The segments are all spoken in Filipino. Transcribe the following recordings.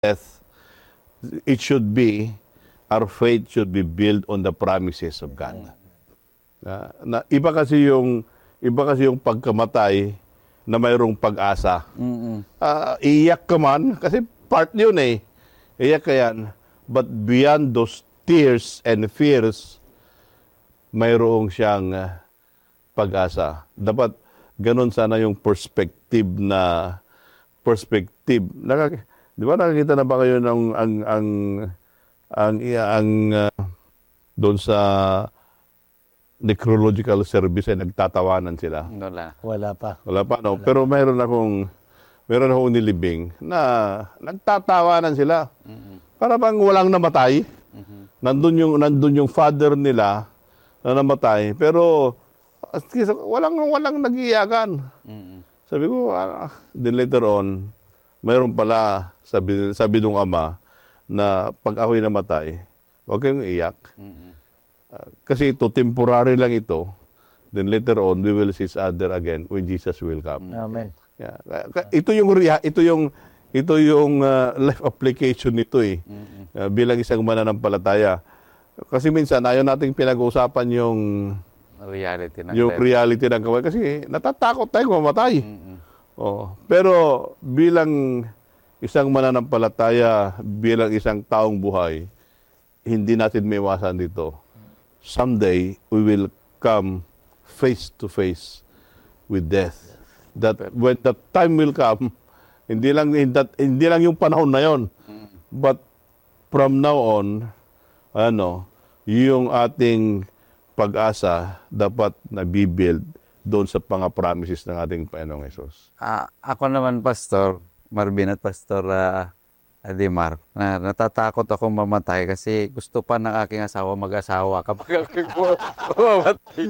death, it should be, our faith should be built on the promises of God. Iba kasi yung pagkamatay na mayroong pag-asa. Iyak ka man, kasi part yun eh. Iyak ka yan. But beyond those tears and fears, mayroong siyang pag-asa. Dapat ganun sana yung perspective. Di ba nakakita na ba kayo ng doon sa necrological service ay nagtatawanan sila? Wala pa. Wala pa, no? Pero meron akong nilibing na nagtatawanan sila. Para bang walang namatay. Nandun yung father nila na namatay. Pero walang nag-iyakan. Sabi ko, then later on, mayroon pala, sabi nung ama, na pag ako'y namatay, huwag kayong iyak. Kasi ito, temporary lang ito. Then later on, we will see each other again when Jesus will come. Amen. Yeah. Ito yung life application nito eh. Bilang isang mananampalataya. Kasi minsan, ayaw nating pinag-uusapan yung reality ng kawal. Kasi natatakot tayo mamatay. Pero bilang isang mananampalataya, bilang isang taong buhay, hindi natin maiwasan dito. Someday, we will come face to face with death. That when that time will come, hindi lang yung panahon na yon, but from now on, yung ating pag-asa dapat nabibuild doon sa promises ng ating Panginoong Hesus. Ako naman, Pastor Marvin at Pastor Adimar, natatakot ako mamatay kasi gusto pa ng aking asawa mag-asawa kapag ako mamatay.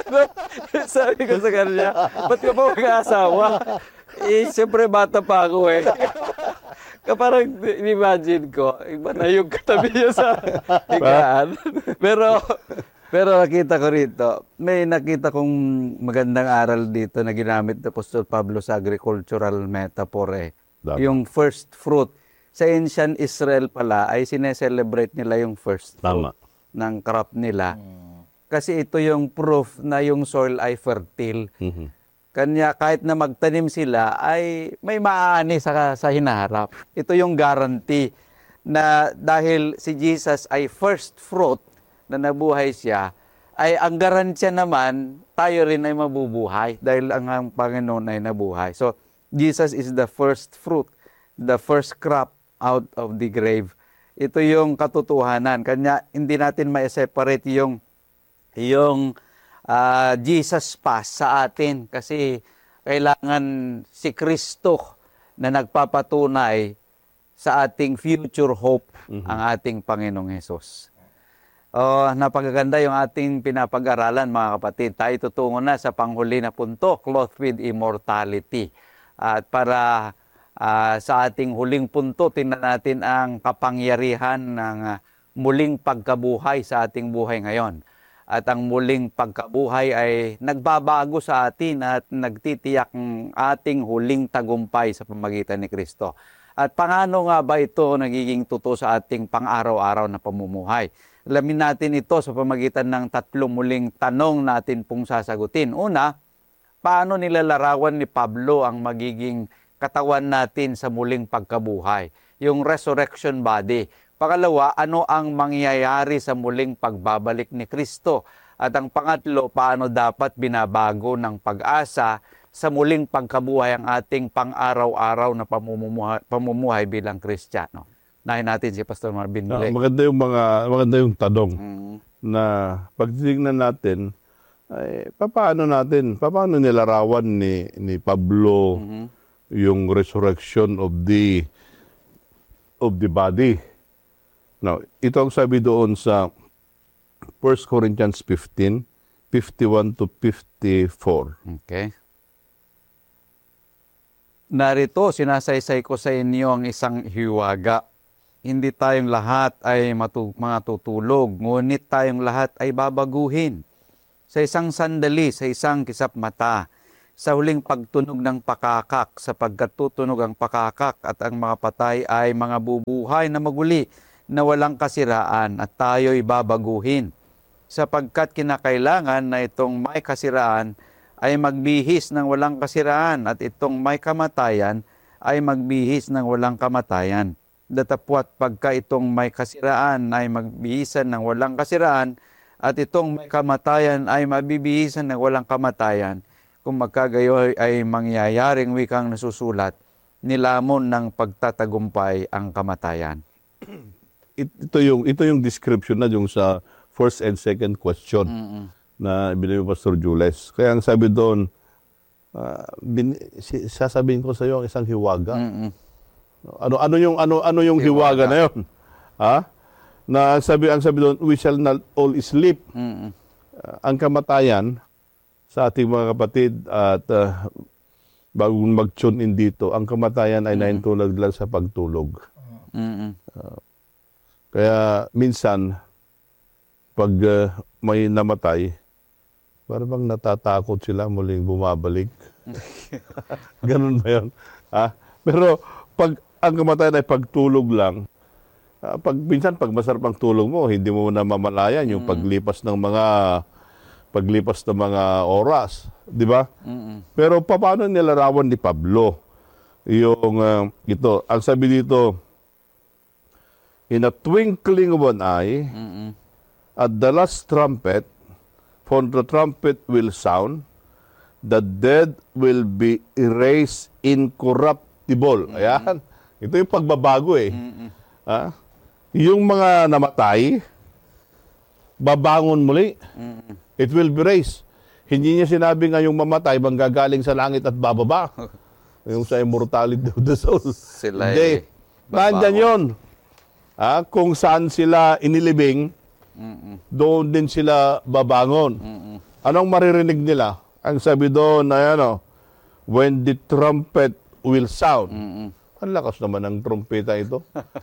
Sabi ko sa kanya, ba't ka pa mag-asawa? Siyempre bata pa ako eh. Parang imagine ko, iba na yung katabi niya sa higaan. Pero nakita ko rito, may nakita kong magandang aral dito na ginamit ni Apostol Pablo sa agricultural metaphor eh. Yung first fruit. Sa ancient Israel pala ay sineselebrate nila yung first fruit ng crop nila. Kasi ito yung proof na yung soil ay fertile. Kanya kahit na magtanim sila ay may maaani sa hinaharap. Ito yung guarantee na dahil si Jesus ay first fruit na nabuhay siya, ay ang garansya naman tayo rin ay mabubuhay dahil ang Panginoon ay nabuhay. So Jesus is the first fruit, the first crop out of the grave. Ito yung katotohanan. Kanya hindi natin ma-separate yung Jesus pass sa atin kasi kailangan si Kristo na nagpapatunay sa ating future hope ang ating Panginoong Hesus. Napakaganda yung ating pinapag-aralan mga kapatid. Tayo tutungo na sa panghuli na punto, clothed with immortality. At para sa ating huling punto, tingnan natin ang kapangyarihan ng muling pagkabuhay sa ating buhay ngayon. At ang muling pagkabuhay ay nagbabago sa atin at nagtitiyak ng ating huling tagumpay sa pamagitan ni Kristo. At paano nga ba ito nagiging totoo sa ating pang-araw-araw na pamumuhay? Alamin natin ito sa pamagitan ng tatlong muling tanong natin pong sasagutin. Una, paano nilalarawan ni Pablo ang magiging katawan natin sa muling pagkabuhay? Yung resurrection body. Pangalawa, ano ang mangyayari sa muling pagbabalik ni Kristo? At ang pangatlo, paano dapat binabago ng pag-asa sa muling pagkabuhay ang ating pang-araw-araw na pamumuhay bilang Kristiyano? Nahin natin si Pastor Marvin muli. Maganda yung tanong na pag titignan natin, ay, paano nilarawan ni Pablo yung resurrection of the body. Now, ito ang sabi doon sa 1 Corinthians 15, 51 to 54. Okay. Narito, sinasaysay ko sa inyo ang isang hiwaga. Hindi tayong lahat ay mga tutulog, ngunit tayong lahat ay babaguhin. Sa isang sandali, sa isang kisap mata, sa huling pagtunog ng pakakak, sapagkat tutunog ang pakakak at ang mga patay ay mga bubuhay na maguli na walang kasiraan at tayo'y babaguhin. Sapagkat kinakailangan na itong may kasiraan ay magbihis ng walang kasiraan at itong may kamatayan ay magbihis ng walang kamatayan. Datapwat pagka itong may kasiraan ay magbihisan ng walang kasiraan at itong may kamatayan ay mabibihisan ng walang kamatayan, kung magkagayo ay mangyayaring wikang nasusulat, nilamon ng pagtatagumpay ang kamatayan. Ito yung description na yung sa first and second question na binigay ni Pastor Jules. Kaya ang sabi doon, sasabihin ko sa iyo ang isang hiwaga. Ano yung hiwaga na yon? Ha? Na ang sabi doon, we shall not all sleep. Ang kamatayan sa ating mga kapatid at bagong mag-tune in dito, ang kamatayan ay naintulad lang sa pagtulog. Kaya minsan, pag may namatay, parang bang natatakot sila muling bumabalik. Ganun ba yun? Ha? Pero pag ang kamatayan ay pagtulog lang, minsan pag masarap ang tulog mo, hindi mo na mamalayan yung paglipas ng mga oras, di ba? Pero paano nilarawan ni Pablo yung ito? Ang sabi dito, in a twinkling of an eye, at the last trumpet, for the trumpet will sound, the dead will be erased incorruptible. Ayan. Ito yung pagbabago eh. Yung mga namatay, babangon muli. It will be raised. Hindi niya sinabi nga yung mamatay, manggagaling sa langit at bababa. Yung sa immortality of the soul. Hindi. Nandyan yun. Kung saan sila inilibing, doon din sila babangon. Anong maririnig nila? Ang sabi doon na when the trumpet will sound. Ang lakas naman ng trumpeta ito.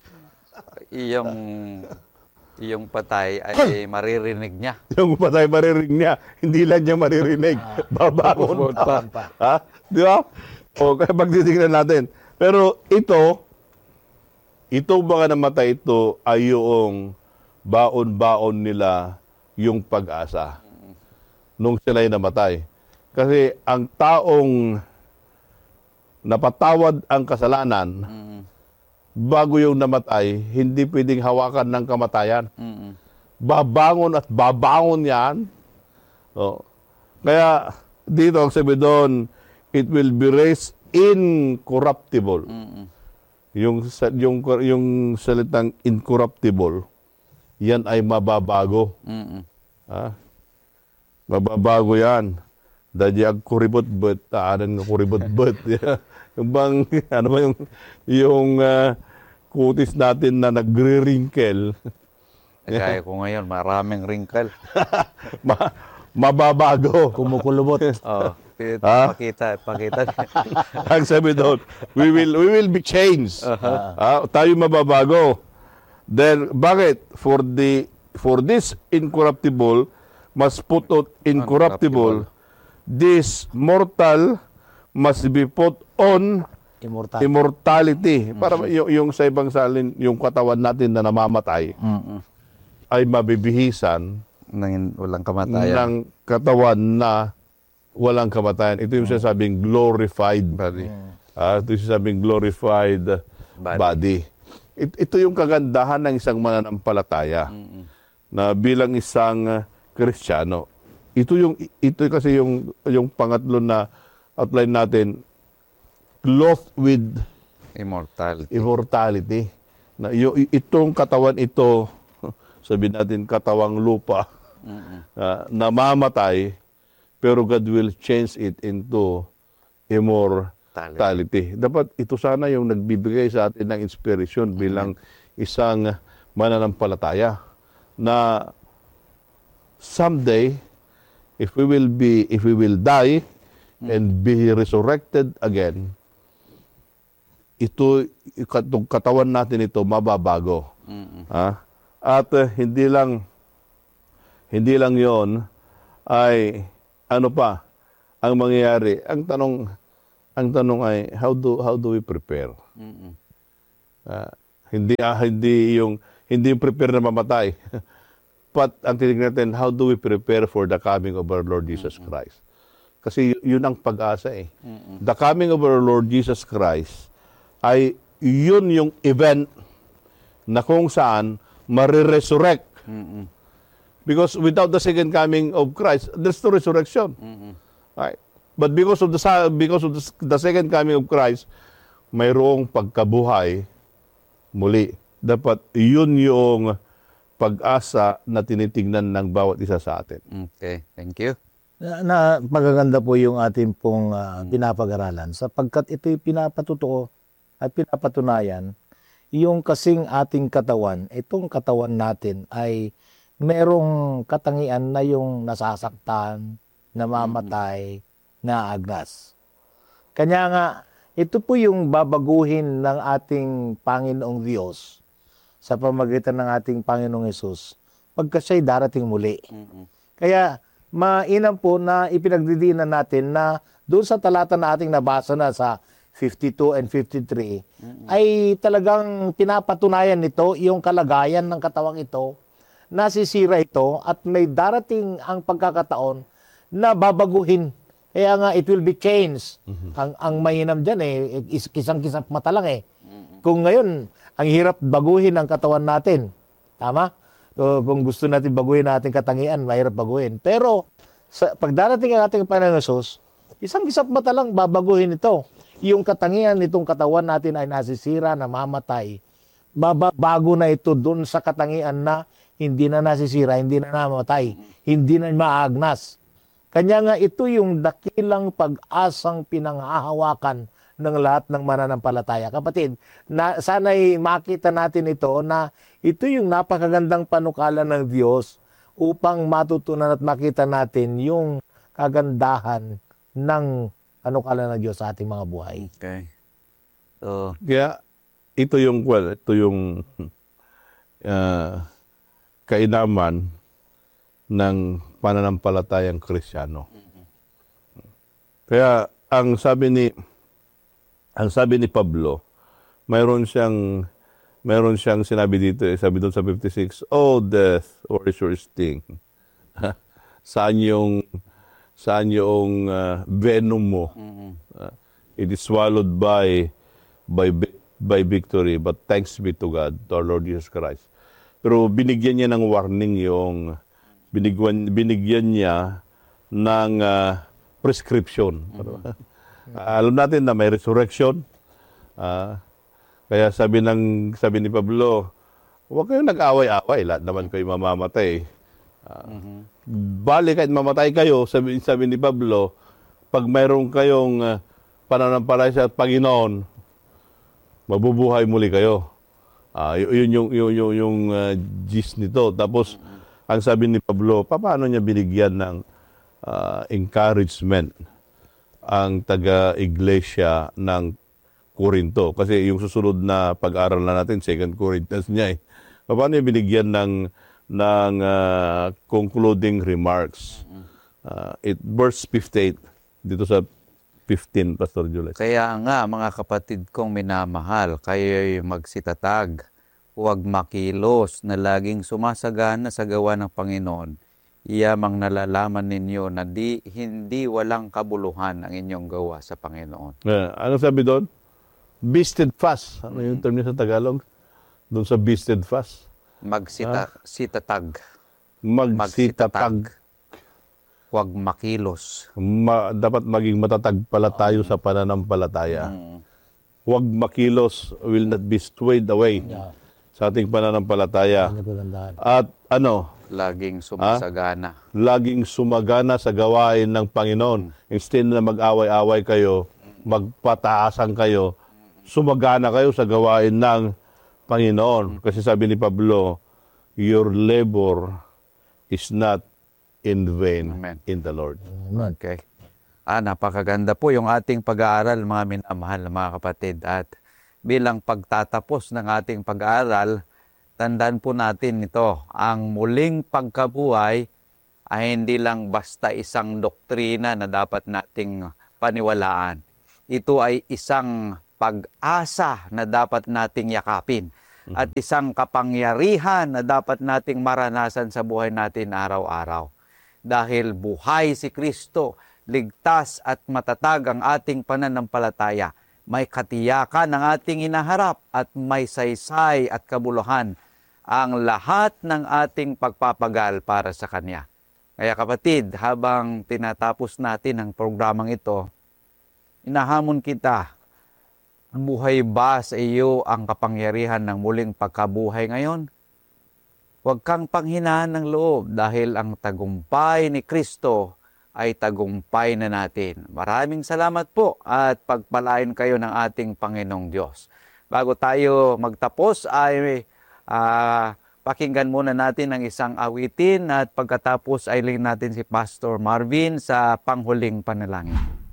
Yung patay ay maririnig niya. Yung patay maririnig niya. Hindi lang niya maririnig. Babangon pa. Di ba? O, kaya pagtitignan natin. Pero ito mga namatay ito ay yung baon-baon nila yung pag-asa nung sila'y namatay. Kasi ang taong napatawad ang kasalanan, bago yung namatay, hindi pwedeng hawakan ng kamatayan. Babangon at babangon yan. Kaya dito ang sabi doon, it will be raised incorruptible. Yung salitang incorruptible, yan ay mababago. Mababago yan. Dahil ang kuribot-bot, taanan ng kuribot-bot. Yung bang, ano ba yung kutis natin na nagre-wrinkle. Kaya ko ngayon, maraming wrinkle. Mababago. Kumukulubot. Pakita. Ang sabi doon, we will be changed. Tayo mababago. Then, bakit? For this incorruptible must put out incorruptible. This mortal must be put on immortality. Para yung sa ibang salin, yung katawan natin na namamatay, ay mabibihisan ng walang kamatayan. Ng katawan na walang kamatayan. Ito yung sinasabing glorified body. Ito yung sinasabing glorified body. Ito yung kagandahan ng isang mananampalataya na bilang isang Kristiyano. Ito kasi yung pangatlo na outline natin, clothed with immortality. Na itong katawan ito, sabihin natin katawang lupa, namamatay, pero God will change it into immortality. Dapat ito sana yung nagbibigay sa atin ng inspiration bilang isang mananampalataya na someday, if we will die and be resurrected again, itong katawan natin ito mababago. At hindi lang 'yon ay ang mangyayari, ang tanong ay how do we prepare? Hindi yung prepare na mamatay. But ang tinignan natin, how do we prepare for the coming of our Lord Jesus Christ? Kasi yun ang pag-asa eh. The coming of our Lord Jesus Christ ay yun yung event na kung saan mariresurrect. Because without the second coming of Christ, there's no resurrection. Right? But because of the second coming of Christ, mayroong pagkabuhay muli. Dapat yun yung pag-asa na tinitingnan ng bawat isa sa atin. Okay, thank you. Magaganda po yung ating pong pinapag-aralan sapagkat ito'y pinapatutuo at pinapatunayan yung kasing ating katawan, itong katawan natin ay merong katangian na yung nasasaktan, namamatay, naagnas. Kanya nga, ito po yung babaguhin ng ating Panginoong Diyos sa pamagitan ng ating Panginoong Hesus pagka siya'y darating muli. Kaya mainam po na ipinagdidiinan natin na doon sa talata na ating nabasa na sa 52 and 53 ay talagang pinapatunayan nito yung kalagayan ng katawang ito, nasisira ito at may darating ang pagkakataon na babaguhin. Kaya nga it will be changed. Ang mainam dyan kisang-kisap mata lang eh. Kung ngayon, ang hirap baguhin ang katawan natin. Tama? So, kung gusto natin baguhin natin katangian, mahirap baguhin. Pero, pag darating ang ating Panginoon Hesus, isang-isap mata lang babaguhin ito. Yung katangian nitong katawan natin ay nasisira, namamatay. Bago na ito dun sa katangian na hindi na nasisira, hindi na namamatay, hindi na maagnas. Kanya nga ito yung dakilang pag-asang pinanghahawakan ng lahat ng mananampalataya. Kapatid, sana'y makita natin ito na ito yung napakagandang panukala ng Diyos upang matutunan at makita natin yung kagandahan ng panukala ng Diyos sa ating mga buhay. Okay. So, Kaya ito yung kainaman ng pananampalatayang Kristiyano. Kaya ang sabi ni Pablo, mayroon siyang sinabi dito, sabi doon sa 56, "Oh death, where is your sting?" Saan yung venom mo? It is swallowed by victory, but thanks be to God, to our Lord Jesus Christ. Pero binigyan niya ng warning binigyan niya ng prescription. Alam natin na may resurrection. Kaya sabi ni Pablo, huwag kayong nag-away-away. Lahat naman kayo mamamatay. Bali kahit mamatay kayo, sabi ni Pablo, pag mayroon kayong pananampalataya sa Panginoon, mabubuhay muli kayo. Yun yung gist nito. Tapos, ang sabi ni Pablo, paano niya binigyan ng encouragement ang taga-iglesia ng Corinto? Kasi yung susunod na pag-aral na natin, 2 Corinthians niya eh. Paano niya binigyan ng concluding remarks? Verse 58, dito sa 15, Pastor Jules. kaya nga mga kapatid kong minamahal, kayo'y magsitatag, huwag makilos na laging sumasagana sa gawa ng Panginoon. Iyamang nalalaman ninyo na hindi walang kabuluhan ang inyong gawa sa Panginoon. Ano sabi doon? Be steadfast. Ano yung term niya sa Tagalog? Doon sa be steadfast. Sitatag. Magsitatag. Huwag makilos. Dapat maging matatag pala tayo sa pananampalataya. Huwag makilos, will not be swayed away sa ating pananampalataya. At Laging sumasagana. laging sumagana sa gawain ng Panginoon. Instead na mag-away-away kayo, magpataasan kayo, sumagana kayo sa gawain ng Panginoon. Kasi sabi ni Pablo, your labor is not in vain Amen. in the Lord. Okay. Napakaganda po yung ating pag-aaral, mga minamahal na mga kapatid. At bilang pagtatapos ng ating pag-aaral, tandaan po natin ito, ang muling pagkabuhay ay hindi lang basta isang doktrina na dapat nating paniwalaan. Ito ay isang pag-asa na dapat nating yakapin at isang kapangyarihan na dapat nating maranasan sa buhay natin araw-araw. Dahil buhay si Kristo, ligtas at matatag ang ating pananampalataya. May katiyakan ang ating inaharap at may saysay at kabuluhan ang lahat ng ating pagpapagal para sa Kanya. Kaya kapatid, habang tinatapos natin ang programang ito, inahamon kita, buhay ba sa iyo ang kapangyarihan ng muling pagkabuhay ngayon? Huwag kang panghinaan ng loob dahil ang tagumpay ni Kristo ay tagumpay na natin. Maraming salamat po at pagpalain kayo ng ating Panginoong Diyos. Bago tayo magtapos ay pakinggan muna natin ang isang awitin at pagkatapos ay lingin natin si Pastor Marvin sa panghuling panalangin.